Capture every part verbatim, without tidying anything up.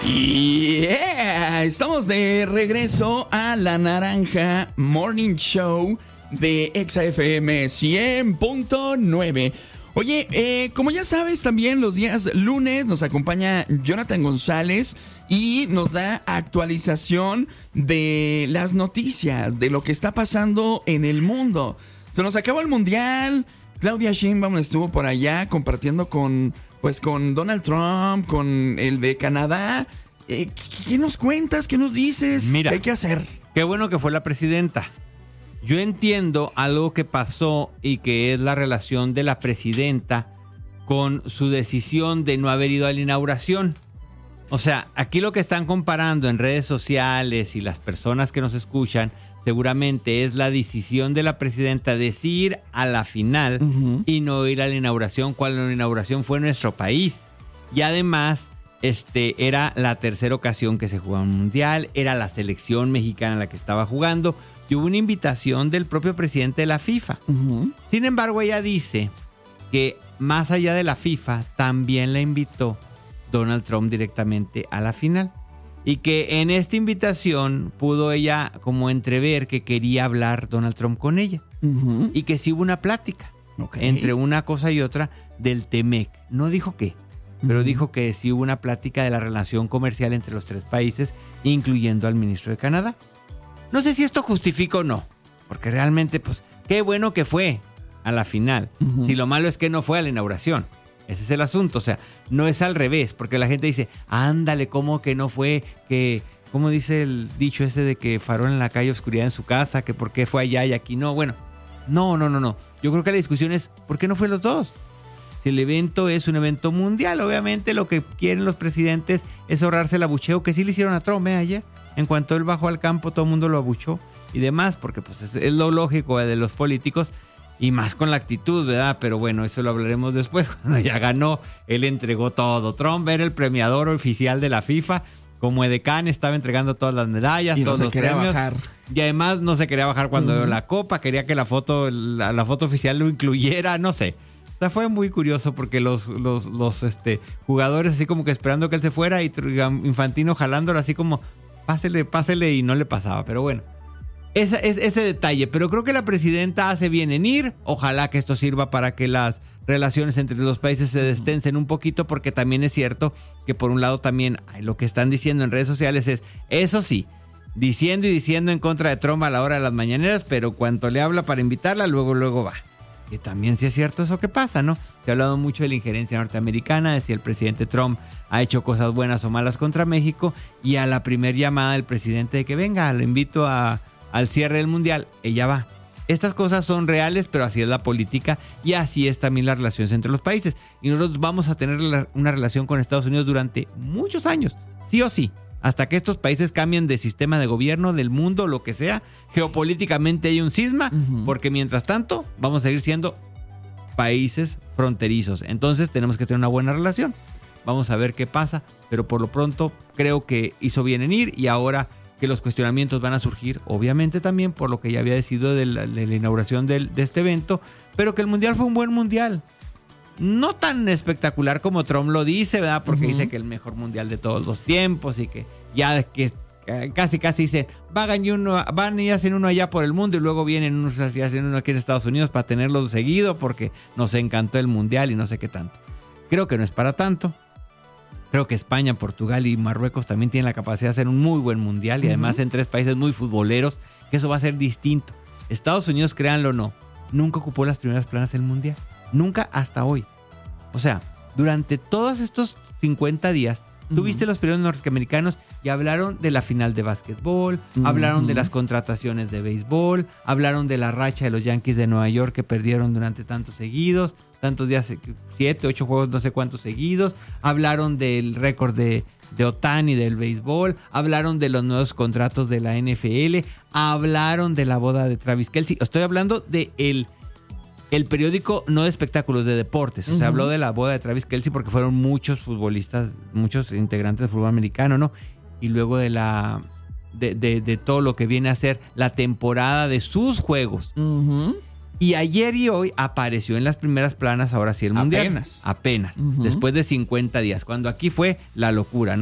Yeah, estamos de regreso a La Naranja Morning Show de Exa F M cien punto nueve. Oye, eh, como ya sabes, también los días lunes nos acompaña Jonathan González y nos da actualización de las noticias, de lo que está pasando en el mundo. Se nos acabó el mundial. Claudia Sheinbaum estuvo por allá compartiendo con, pues, con Donald Trump, con el de Canadá. Eh, ¿Qué nos cuentas? ¿Qué nos dices? Mira, ¿qué hay que hacer? Qué bueno que fue la presidenta. Yo entiendo algo que pasó y que es la relación de la presidenta con su decisión de no haber ido a la inauguración. O sea, aquí lo que están comparando en redes sociales y las personas que nos escuchan seguramente es la decisión de la presidenta de sí ir a la final uh-huh. y no ir a la inauguración, cuando la inauguración fue en nuestro país. Y además, este, era la tercera ocasión que se jugaba un mundial, era la selección mexicana la que estaba jugando, y hubo una invitación del propio presidente de la FIFA. Uh-huh. Sin embargo, ella dice que más allá de la FIFA, también la invitó Donald Trump directamente a la final. Y que en esta invitación pudo ella como entrever que quería hablar Donald Trump con ella. Uh-huh. Y que sí hubo una plática okay. entre una cosa y otra del Temec. No dijo qué, uh-huh. pero dijo que sí hubo una plática de la relación comercial entre los tres países, incluyendo al ministro de Canadá. No sé si esto justifica o no, porque realmente, pues, qué bueno que fue a la final. Uh-huh. Si lo malo es que no fue a la inauguración. Ese es el asunto, o sea, no es al revés, porque la gente dice, ándale, ¿cómo que no fue? Que, ¿cómo dice el dicho ese de que farol en la calle, oscuridad en su casa? Que por qué fue allá y aquí no. Bueno, no, no, no, no. Yo creo que la discusión es, ¿por qué no fue los dos? Si el evento es un evento mundial, obviamente lo que quieren los presidentes es ahorrarse el abucheo, que sí le hicieron a Trump ¿eh? ayer. En cuanto él bajó al campo, todo el mundo lo abuchó y demás, porque pues es, es lo lógico de los políticos. Y más con la actitud, ¿verdad? Pero bueno, eso lo hablaremos después. Cuando ya ganó, él entregó todo. Trump era el premiador oficial de la FIFA. Como edecán estaba entregando todas las medallas, y todos no se los quería premios. bajar. Y además no se quería bajar cuando uh-huh. dio la copa. Quería que la foto, la, la foto oficial lo incluyera, no sé. O sea, fue muy curioso porque los, los, los este, jugadores así como que esperando que él se fuera y Infantino jalándolo así como, pásele, pásele y no le pasaba. Pero bueno. Ese, ese, ese detalle, pero creo que la presidenta hace bien en ir. Ojalá que esto sirva para que las relaciones entre los países se destensen un poquito, porque también es cierto que por un lado también ay, lo que están diciendo en redes sociales es, eso sí, diciendo y diciendo en contra de Trump a la hora de las mañaneras, pero cuando le habla para invitarla, luego, luego va. Que también sí es cierto eso que pasa, ¿no? Se ha hablado mucho de la injerencia norteamericana, de si el presidente Trump ha hecho cosas buenas o malas contra México, y a la primer llamada del presidente de que venga, lo invito a... al cierre del mundial, ella va. Estas cosas son reales, pero así es la política y así es también las relaciones entre los países. Y nosotros vamos a tener la, una relación con Estados Unidos durante muchos años, sí o sí, hasta que estos países cambien de sistema de gobierno, del mundo, lo que sea. Geopolíticamente hay un cisma, uh-huh. porque mientras tanto vamos a seguir siendo países fronterizos. Entonces tenemos que tener una buena relación. Vamos a ver qué pasa, pero por lo pronto creo que hizo bien en ir y ahora... que los cuestionamientos van a surgir, obviamente también por lo que ya había decidido de la, de la inauguración del, de este evento, pero que el mundial fue un buen mundial. No tan espectacular como Trump lo dice, ¿verdad? Porque uh-huh. dice que el mejor mundial de todos los tiempos y que ya que casi casi dice, van y, uno, van y hacen uno allá por el mundo y luego vienen unos y hacen uno aquí en Estados Unidos para tenerlo seguido porque nos encantó el mundial y no sé qué tanto. Creo que no es para tanto. Creo que España, Portugal y Marruecos también tienen la capacidad de hacer un muy buen mundial y además uh-huh. en tres países muy futboleros, que eso va a ser distinto. Estados Unidos, créanlo o no, nunca ocupó las primeras planas del mundial. Nunca hasta hoy. O sea, durante todos estos cincuenta días, uh-huh. tuviste los periódicos norteamericanos y hablaron de la final de básquetbol, uh-huh. hablaron de las contrataciones de béisbol, hablaron de la racha de los Yankees de Nueva York que perdieron durante tantos seguidos, tantos días, siete, ocho juegos, no sé cuántos seguidos. Hablaron del récord de, de Ohtani del béisbol. Hablaron de los nuevos contratos de la N F L. Hablaron de la boda de Travis Kelce. Estoy hablando de el, el periódico no de espectáculos, de deportes. O sea, uh-huh. habló de la boda de Travis Kelce porque fueron muchos futbolistas, muchos integrantes del fútbol americano, ¿no? Y luego de la... De, de, de todo lo que viene a ser la temporada de sus juegos. Uh-huh. Y ayer y hoy apareció en las primeras planas, ahora sí, el mundial. Apenas. Apenas. Uh-huh. Después de cincuenta días. Cuando aquí fue la locura, ¿no?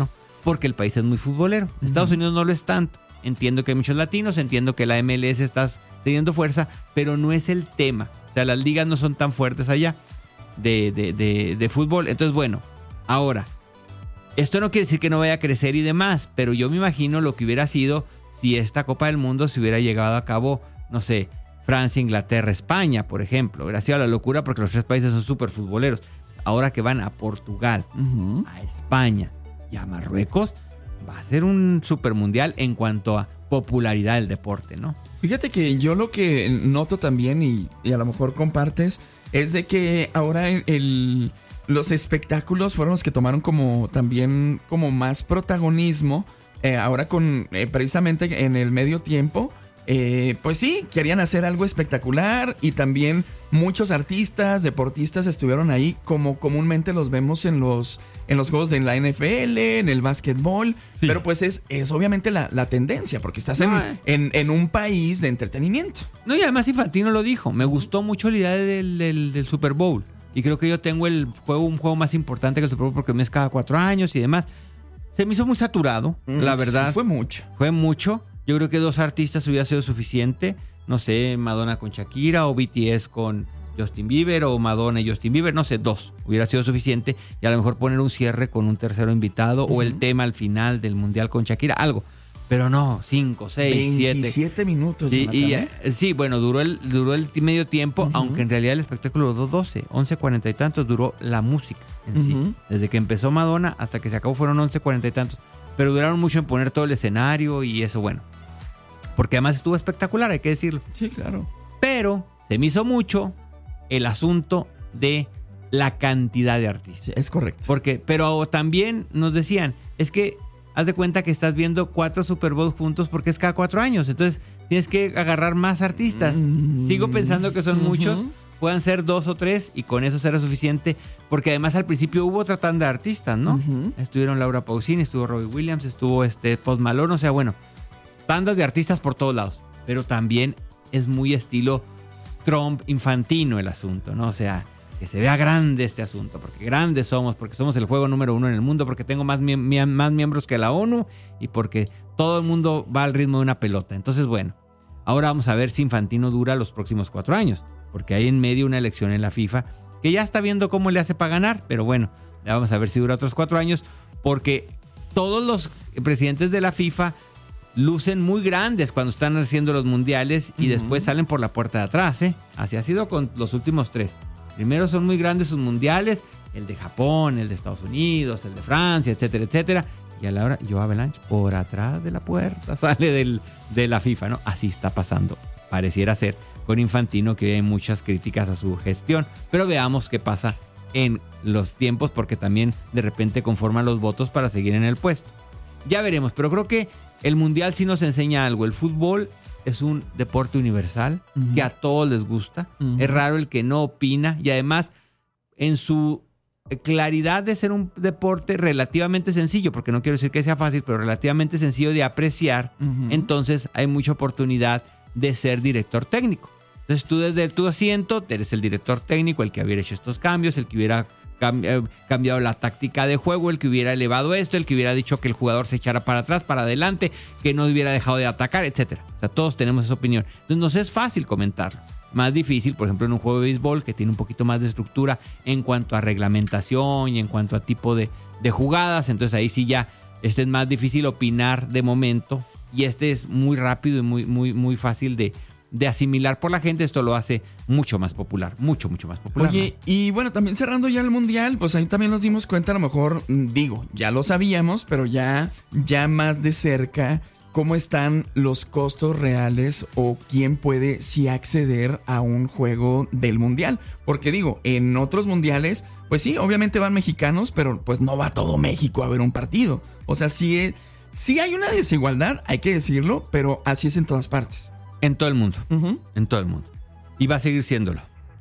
porque el país es muy futbolero. Uh-huh. Estados Unidos no lo es tanto. Entiendo que hay muchos latinos, entiendo que la M L S está teniendo fuerza, pero no es el tema. O sea, las ligas no son tan fuertes allá de, de, de, de fútbol. Entonces, bueno, ahora, esto no quiere decir que no vaya a crecer y demás, pero yo me imagino lo que hubiera sido si esta Copa del Mundo se hubiera llevado a cabo, no sé, Francia, Inglaterra, España, por ejemplo. Hubiera sido la locura porque los tres países son súper futboleros. Ahora que van a Portugal, uh-huh. a España y a Marruecos, va a ser un super mundial en cuanto a popularidad del deporte, ¿no? Fíjate que yo lo que noto también, y, y a lo mejor compartes, es de que ahora el, el, los espectáculos fueron los que tomaron como también como más protagonismo. Eh, ahora con eh, precisamente en el medio tiempo, eh, pues sí, querían hacer algo espectacular y también muchos artistas, deportistas estuvieron ahí como comúnmente los vemos en los, en los juegos de la N F L, en el básquetbol, sí. Pero pues es, es obviamente la, la tendencia porque estás no, en, en, en un país de entretenimiento. No, y además Infantino lo dijo, me gustó mucho la idea del, del, del Super Bowl y creo que yo tengo el juego, un juego más importante que el Super Bowl porque me es cada cuatro años y demás. Se me hizo muy saturado, mm, la verdad. Sí, fue mucho. Fue mucho. Yo creo que dos artistas hubiera sido suficiente. No sé, Madonna con Shakira o B T S con Justin Bieber o Madonna y Justin Bieber. No sé, dos. Hubiera sido suficiente. Y a lo mejor poner un cierre con un tercero invitado uh-huh. o el tema al final del Mundial con Shakira. Algo. Pero no, cinco, seis, siete. veintisiete minutos. Sí, y, eh, sí, bueno, duró el, duró el medio tiempo, uh-huh. aunque en realidad el espectáculo duró doce, once, cuarenta y tantos, duró la música en uh-huh. sí. Desde que empezó Madonna hasta que se acabó fueron once, cuarenta y tantos. Pero duraron mucho en poner todo el escenario y eso, bueno. Porque además estuvo espectacular, hay que decirlo. Sí, claro. Pero se me hizo mucho el asunto de la cantidad de artistas. Sí, es correcto. Porque, pero también nos decían, es que haz de cuenta que estás viendo cuatro Super Bowls juntos porque es cada cuatro años. Entonces tienes que agarrar más artistas. Mm-hmm. Sigo pensando que son uh-huh. muchos. Puedan ser dos o tres y con eso será suficiente. Porque además al principio hubo otra tanda de artistas, ¿no? Uh-huh. Estuvieron Laura Pausini, estuvo Robbie Williams, estuvo este Post Malone. O sea, bueno, tandas de artistas por todos lados. Pero también es muy estilo Trump infantino el asunto, ¿no? O sea, que se vea grande este asunto, porque grandes somos, porque somos el juego número uno en el mundo, porque tengo más, mi- más miembros que la ONU y porque todo el mundo va al ritmo de una pelota. Entonces, bueno, ahora vamos a ver si Infantino dura los próximos cuatro años, porque hay en medio una elección en la FIFA que ya está viendo cómo le hace para ganar, pero bueno, ya vamos a ver si dura otros cuatro años, porque todos los presidentes de la FIFA lucen muy grandes cuando están haciendo los mundiales y uh-huh. después salen por la puerta de atrás, ¿eh? Así ha sido con los últimos tres. Primero son muy grandes sus mundiales, el de Japón, el de Estados Unidos, el de Francia, etcétera, etcétera. Y a la hora, Joe Avalanche por atrás de la puerta sale del, de la FIFA, ¿no? Así está pasando, pareciera ser, con Infantino, que hay muchas críticas a su gestión. Pero veamos qué pasa en los tiempos, porque también de repente conforman los votos para seguir en el puesto. Ya veremos, pero creo que el mundial sí nos enseña algo. El fútbol es un deporte universal uh-huh. que a todos les gusta. Uh-huh. Es raro el que no opina y además en su claridad de ser un deporte relativamente sencillo, porque no quiero decir que sea fácil, pero relativamente sencillo de apreciar, uh-huh. entonces hay mucha oportunidad de ser director técnico. Entonces tú desde tu asiento eres el director técnico, el que hubiera hecho estos cambios, el que hubiera cambiado la táctica de juego, el que hubiera elevado esto, el que hubiera dicho que el jugador se echara para atrás, para adelante, que no hubiera dejado de atacar, etcétera. O sea, todos tenemos esa opinión. Entonces nos es fácil comentarlo. Más difícil, por ejemplo, en un juego de béisbol que tiene un poquito más de estructura en cuanto a reglamentación y en cuanto a tipo de, de jugadas. Entonces ahí sí ya este es más difícil opinar de momento y este es muy rápido y muy, muy, muy fácil de de asimilar por la gente. Esto lo hace mucho más popular, mucho, mucho más popular. Oye, ¿no? Y bueno, también cerrando ya el mundial, pues ahí también nos dimos cuenta, a lo mejor, digo, ya lo sabíamos, pero ya, ya más de cerca, cómo están los costos reales o quién puede sí acceder a un juego del mundial. Porque digo, en otros mundiales, pues sí, obviamente van mexicanos, pero pues no va todo México a ver un partido. O sea, sí, sí hay una desigualdad, hay que decirlo, pero así es en todas partes. En todo el mundo, uh-huh. en todo el mundo. Y va a seguir siéndolo.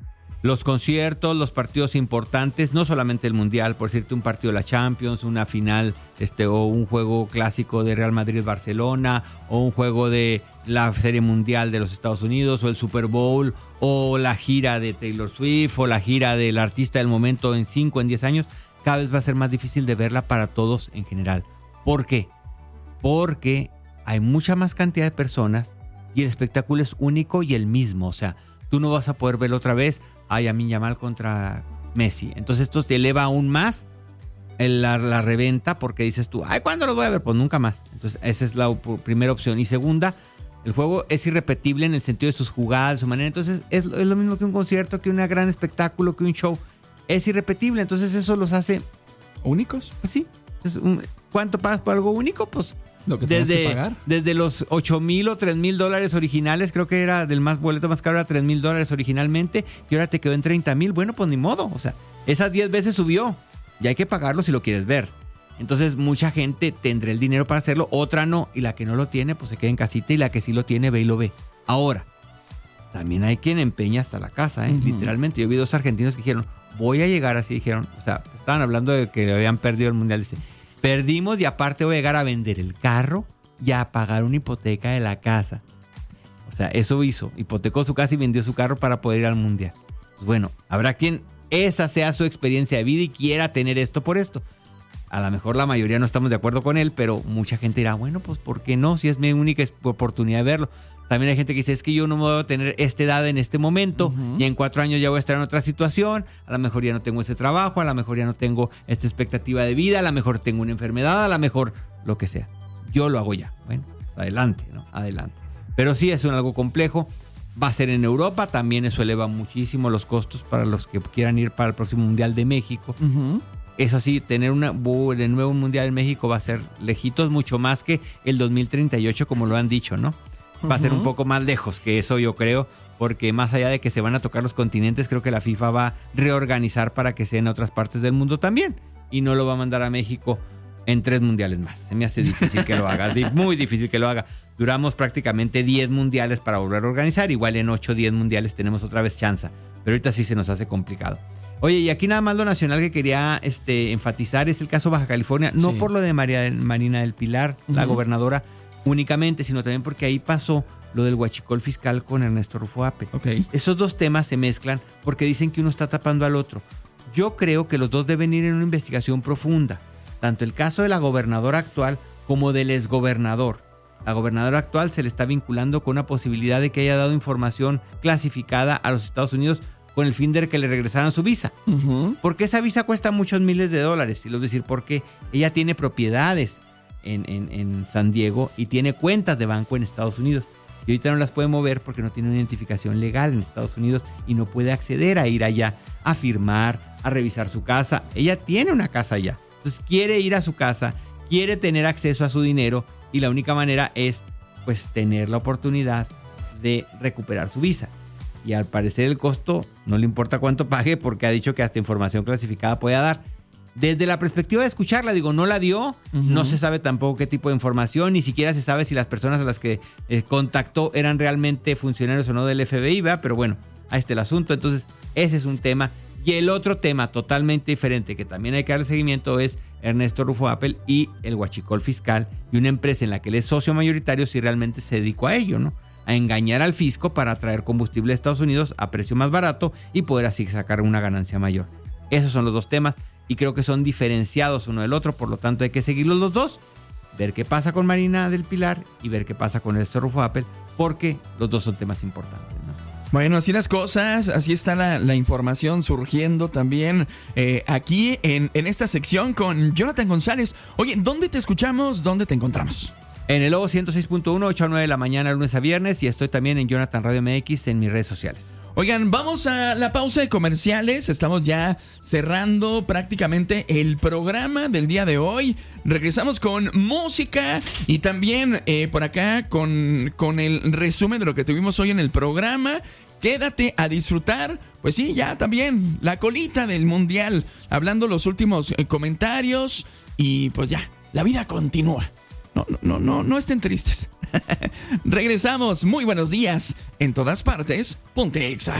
Los conciertos, los partidos importantes, no solamente el Mundial, por decirte un partido de la Champions, una final este, o un juego clásico de Real Madrid-Barcelona, o un juego de la Serie Mundial de los Estados Unidos, o el Super Bowl, o la gira de Taylor Swift, o la gira del artista del momento en cinco, en diez años, cada vez va a ser más difícil de verla para todos en general. ¿Por qué? Porque hay mucha más cantidad de personas y el espectáculo es único y el mismo. O sea, tú no vas a poder verlo otra vez. Ay, Lamine Yamal contra Messi. Entonces esto te eleva aún más el, la, la reventa porque dices tú, ay, ¿cuándo lo voy a ver? Pues nunca más. Entonces esa es la op- primera opción. Y segunda, el juego es irrepetible en el sentido de sus jugadas, de su manera. Entonces es, es lo mismo que un concierto, que un gran espectáculo, que un show. Es irrepetible. Entonces eso los hace... ¿Únicos? Pues sí. Es un, ¿cuánto pagas por algo único? Pues... Lo que desde, que pagar. Desde los ocho mil o tres mil dólares originales, creo que era del más boleto más caro, era tres mil dólares originalmente, y ahora te quedó en treinta mil. Bueno, pues ni modo. O sea, esas diez veces subió. Y hay que pagarlo si lo quieres ver. Entonces, mucha gente tendrá el dinero para hacerlo, otra no. Y la que no lo tiene, pues se queda en casita, y la que sí lo tiene, ve y lo ve. Ahora, también hay quien empeña hasta la casa, ¿eh? Uh-huh. Literalmente. Yo vi dos argentinos que dijeron, voy a llegar así, dijeron. O sea, estaban hablando de que habían perdido el mundial. Dicen, perdimos y aparte voy a llegar a vender el carro y a pagar una hipoteca de la casa. O sea, eso hizo. Hipotecó su casa y vendió su carro para poder ir al mundial. Pues bueno, habrá quien esa sea su experiencia de vida y quiera tener esto por esto. A lo mejor la mayoría no estamos de acuerdo con él, pero mucha gente dirá, bueno, pues ¿por qué no? Si es mi única oportunidad de verlo. También hay gente que dice, es que yo no me voy a tener esta edad en este momento, uh-huh. y en cuatro años ya voy a estar en otra situación, a lo mejor ya no tengo ese trabajo, a lo mejor ya no tengo esta expectativa de vida, a lo mejor tengo una enfermedad, a lo mejor lo que sea. Yo lo hago ya. Bueno, pues adelante, ¿no? Adelante. Pero sí es un algo complejo. Va a ser en Europa, también eso eleva muchísimo los costos para los que quieran ir para el próximo Mundial de México. Uh-huh. Eso sí, tener una, de nuevo un Mundial en México va a ser lejitos, mucho más que el dos mil treinta y ocho, como lo han dicho, ¿no? Va uh-huh. a ser un poco más lejos que eso, yo creo, porque más allá de que se van a tocar los continentes, creo que la FIFA va a reorganizar para que sea en otras partes del mundo también, y no lo va a mandar a México en tres mundiales más. Se me hace difícil que lo haga, muy difícil que lo haga. Duramos prácticamente diez mundiales para volver a organizar, igual en ocho o diez mundiales tenemos otra vez chance, pero ahorita sí se nos hace complicado. Oye, y aquí nada más lo nacional que quería este, enfatizar es el caso Baja California, sí. No por lo de María Marina del Pilar, uh-huh. la gobernadora, únicamente, sino también porque ahí pasó lo del huachicol fiscal con Ernesto Rufo Appel. Okay. Esos dos temas se mezclan porque dicen que uno está tapando al otro. Yo creo que los dos deben ir en una investigación profunda, tanto el caso de la gobernadora actual como del exgobernador. La gobernadora actual se le está vinculando con una posibilidad de que haya dado información clasificada a los Estados Unidos con el fin de que le regresaran su visa. Uh-huh. Porque esa visa cuesta muchos miles de dólares. Y lo voy a decir porque ella tiene propiedades en, en, en San Diego y tiene cuentas de banco en Estados Unidos. Y ahorita no las puede mover porque no tiene una identificación legal en Estados Unidos y no puede acceder a ir allá a firmar, a revisar su casa. Ella tiene una casa allá. Entonces quiere ir a su casa, quiere tener acceso a su dinero y la única manera es pues tener la oportunidad de recuperar su visa. Y al parecer el costo no le importa cuánto pague porque ha dicho que hasta información clasificada puede dar. Desde la perspectiva de escucharla, digo, no la dio, uh-huh. no se sabe tampoco qué tipo de información, ni siquiera se sabe si las personas a las que eh, contactó eran realmente funcionarios o no del F B I, ¿verdad? Pero bueno, ahí está el asunto. Entonces, ese es un tema. Y el otro tema totalmente diferente que también hay que darle seguimiento es Ernesto Rufo Appel y el huachicol fiscal y una empresa en la que él es socio mayoritario si realmente se dedicó a ello, ¿no? A engañar al fisco para traer combustible de Estados Unidos a precio más barato y poder así sacar una ganancia mayor. Esos son los dos temas y creo que son diferenciados uno del otro, por lo tanto hay que seguirlos los dos, ver qué pasa con Marina del Pilar y ver qué pasa con Ernesto Rufo Appel, porque los dos son temas importantes, ¿no? Bueno, así las cosas, así está la, la información surgiendo también eh, aquí en, en esta sección con Jonathan González. Oye, ¿dónde te escuchamos? ¿Dónde te encontramos? En el Lobo ciento seis punto uno, ocho a nueve de la mañana, lunes a viernes, y estoy también en Jonathan Radio M X en mis redes sociales. Oigan, vamos a la pausa de comerciales. Estamos ya cerrando prácticamente el programa del día de hoy. Regresamos con música y también eh, por acá con, con el resumen de lo que tuvimos hoy en el programa. Quédate a disfrutar, pues sí, ya también la colita del mundial, hablando los últimos eh, comentarios y pues ya, la vida continúa. No, no, no, no estén tristes. Regresamos, muy buenos días. En todas partes, Ponte Exa.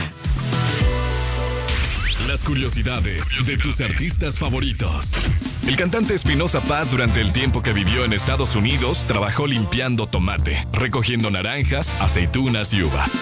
Las curiosidades de tus artistas favoritos. El cantante Espinoza Paz, durante el tiempo que vivió en Estados Unidos, trabajó limpiando tomate, recogiendo naranjas, aceitunas y uvas.